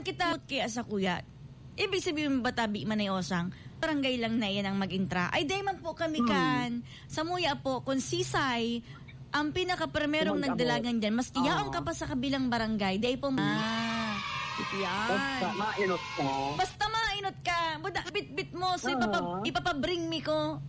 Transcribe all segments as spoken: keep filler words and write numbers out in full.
kita kaya sa kuya. Ibig sabihin ba tabi manay osang, barangay lang na yan ang mag-intra. Ay, day man po kami kan. Hmm. Sa muya po, kung sisay, ang pinaka-primerong nagdalagan dyan, mas iyaon ka pa sa kabilang barangay, day po, ah, yan. Basta mainot ka. Basta mainot ka. Buda, bit-bit mo, so uh-huh. ipapa, ipapabring me ko.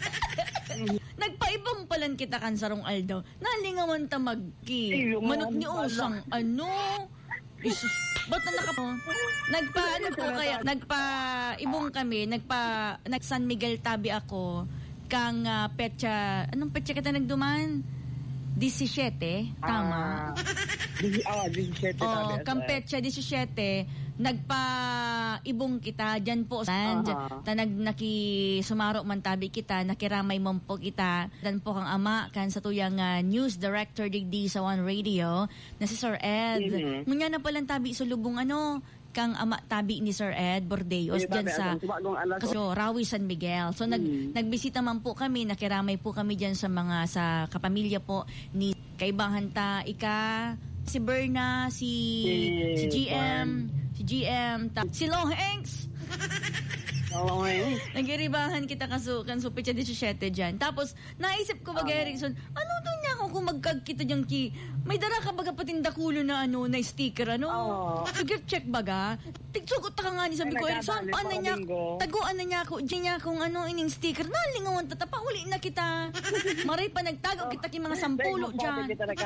Nagpaibang palan kita kan sarong Aldo. Nalingawan ta magki. Manot ni Usang, ano? Isus, ba't na naka po? Nagpa, ano po kaya, nagpa, ibong kami, nagpa, nag San Miguel tabi ako, kang uh, petsa, anong petsa kita nagduman? seventeen, tama? Ah, uh, seventeen tabi. Oh, kang petsa seventeen, nagpa, ibong kita, dyan po, sand, uh-huh. ta nag, naki, sumaro man tabi kita, nakiramay mo po kita, dan po kang ama, kan sa tuyang uh, news director digdi sa One Radio, na si Sir Ed. Mm-hmm. Ngunya na palang tabi sulubong ano, kang ama tabi ni Sir Ed Bordeos dyan sa kaso Rawi San Miguel. So nag mm. nagbisita man po kami, nakiramay po kami dyan sa mga sa kapamilya po ni Kaibahan ta ika, si Berna, si si, si G M, si G M, ta, si Long Hanks. Oo, eh. Nagiribahan kita kasukan so petsa seventeen dyan. Tapos naisip ko bag Erickson, ano to niya ako kung magkagkita dyan ki, may dara ka baga patindakulo na ano, na sticker ano. Oh. So gift check baga. Tigsugot ta ka nga ni sabi ko, Erickson, paano niya, taguan na niya ako, dyan niya kung ano ining sticker. Nalingawan tata, pauli na kita. Maray pa nagtago kita ki mga sampulo dyan.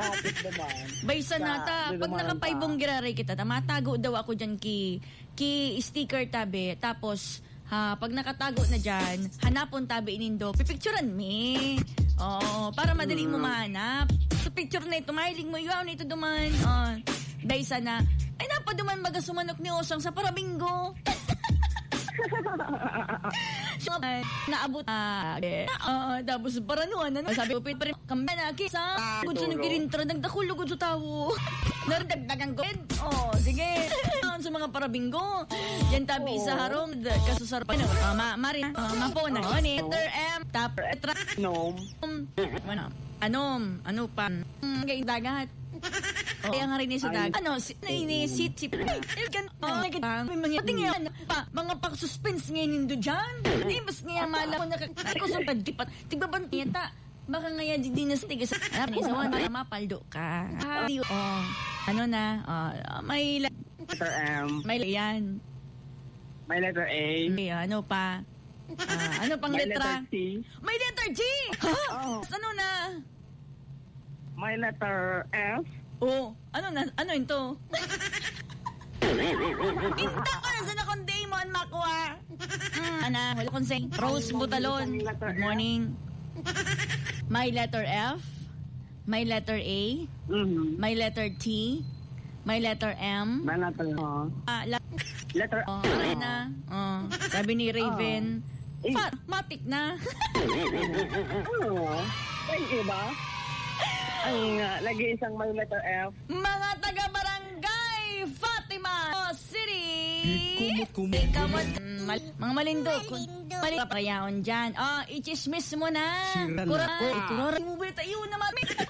Baysa na ta, pag nakapaibong giraray kita, matago daw ako dyan ki, ki sticker tabi, tapos ha, pag nakatago na dyan, hanapon tabi inindo, pipicturean me. Oo, para madali mo mahanap. Sa picture na ito, mahiling mo, iwaw na ito duman. Oh, dahil sana, ay napaduman baga sumanok ni Osang sa parabinggo. So, uh, naabot na, uh, tapos paranuan na, sabi ko, pipin, kamba na, kisa, kung sa nagkirintra, nagdakulugod sa tao. Nardagdagan ko. Oh, sige. Sa mga parabinggo. Yan tabi sa harong. Kasusar pa. Uh, ma, mari. Uh, mapo na. Oh, letter M. Tap. Etra. Nom. Ano? Anom. Ano pa? Gay dagat. Oh. Kaya nga rin sa dagat. Ano? Nainisit. Si. Oh, may mga tingin pa. Mga pang-suspense ngayon nindo dyan. Hindi, mas ngayon mala ko nakakasumpad. Tigbaban niya ta. Baka ngayon di na stigas. Ano? Isawan ba mapaldo ka? Oh. Ano na? Uh, may letter M. May yan. May letter A. May ano pa? Uh, ano pang may letra? Letter T. May letter G! Oh. Ano na? May letter F. Oh. Ano na? Ano ito? Pinta ko na sa nakonday mo ang makuha. Hmm, ana, wala kong say. Rose Butalon. Good morning. May letter F. May letter A. Mm-hmm. May letter T. May letter M. May letter O. Ah, la- letter O. Oh, okay na. Oh, sabi ni Raven. Oh. Fa- matik na. Oo. Thank you ba? Ang uh, lagi isang may letter F. Mga taga-barangay Fatima City. Kumot, kumot. Mal- mga malindog. Malindog. Payaon dyan. Oh, ichismis mo na. Kura. Kura. Mubay tayo naman.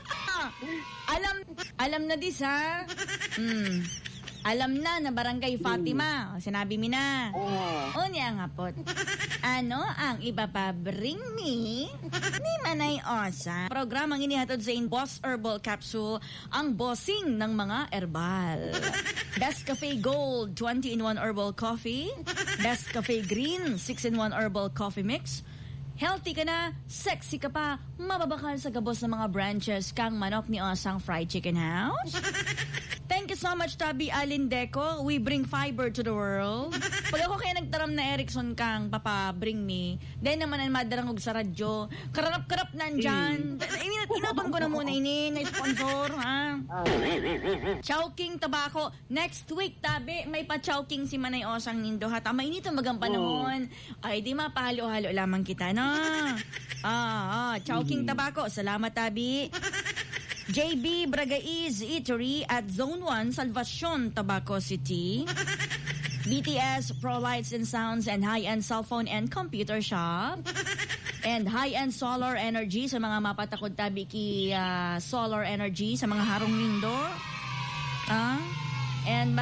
Alam, alam na dis ha. Hmm. Alam na na barangay Fatima. O, sinabi mi na. Oh. O niya nga po. Ano ang ipapabring ni ni Manay Osa? Programang inihatod sa in Boss Herbal Capsule, ang bossing ng mga herbal. Best Cafe Gold twenty in one herbal coffee. Best Cafe Green six in one herbal coffee mix. Healthy ka na, sexy ka pa, mababakal sa gabos ng mga branches kang manok ni Osang Fried Chicken House. Thank you so much, Tabi Alindeco. We bring fiber to the world. Pag ako kaya nagtaram na Erickson kang papa bring me, dahil naman ang madarangog sa radyo, kararap-karap nandyan. Mm. Inatong ko na muna ini, na sponsor, ha? Chowking Tobacco. Next week, Tabi, may pa-chowking si Manay Osang Nindo, ha? Tama, inito magang panahon. Oh. Ay, di mapahalo-halo lamang kita, no? Ah, ah, Chowking mm-hmm. Tobacco. Salamat, Tabi. J B Bragaiz Eatery at Zone one, Salvacion, Tabaco City. B T S Pro Lights and Sounds and High-End Cell Phone and Computer Shop. And High-End Solar Energy sa mga mapatakod tabi ki uh, Solar Energy sa mga harong nindo. Ah? And